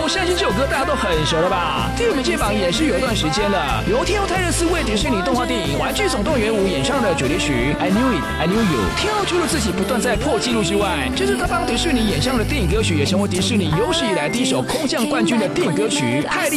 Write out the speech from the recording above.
相信这首歌大家都很熟了吧？第5名进榜也是有一段时间了，由天后泰勒斯为迪士尼动画电影《玩具总动员5》演唱的主题曲《I Knew It, I Knew You》。天后除了自己不断在破纪录之外，这次她帮迪士尼演唱的电影歌曲也成为迪士尼有史以来第一首空降冠军的电影歌曲，太厉